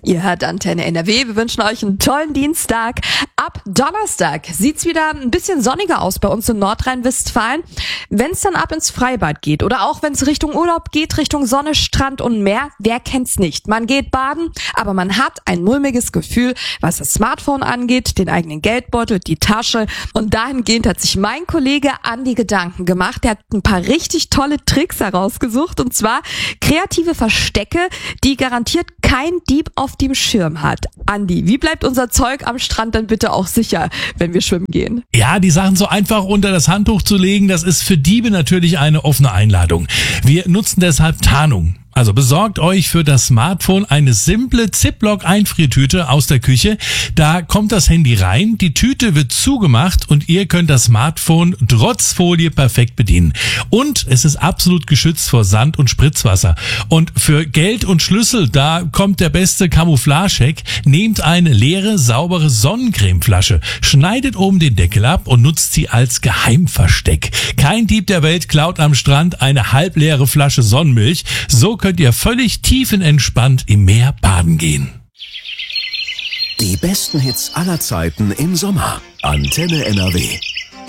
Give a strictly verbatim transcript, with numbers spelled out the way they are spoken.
Ihr hört Antenne N R W. Wir wünschen euch einen tollen Dienstag. Ab Donnerstag sieht's wieder ein bisschen sonniger aus bei uns in Nordrhein-Westfalen. Wenn es dann ab ins Freibad geht oder auch wenn es Richtung Urlaub geht, Richtung Sonne, Strand und Meer, wer kennt's nicht? Man geht baden, aber man hat ein mulmiges Gefühl, was das Smartphone angeht, den eigenen Geldbeutel, die Tasche. Und dahingehend hat sich mein Kollege Andi Gedanken gemacht. Der hat ein paar richtig tolle Tricks herausgesucht, und zwar kreative Verstecke, die garantiert kein Dieb auf dem Schirm hat. Andi, wie bleibt unser Zeug am Strand dann bitte auch sicher, wenn wir schwimmen gehen? Ja, die Sachen so einfach unter das Handtuch zu legen, das ist für Diebe natürlich eine offene Einladung. Wir nutzen deshalb Tarnung. Also besorgt euch für das Smartphone eine simple Ziploc-Einfriertüte aus der Küche. Da kommt das Handy rein, die Tüte wird zugemacht und ihr könnt das Smartphone trotz Folie perfekt bedienen. Und es ist absolut geschützt vor Sand und Spritzwasser. Und für Geld und Schlüssel, da kommt der beste Camouflage-Hack. Nehmt eine leere, saubere Sonnencremeflasche, schneidet oben den Deckel ab und nutzt sie als Geheimversteck. Kein Dieb der Welt klaut am Strand eine halbleere Flasche Sonnenmilch. So könnt ihr völlig tiefenentspannt im Meer baden gehen. Die besten Hits aller Zeiten im Sommer. Antenne N R W.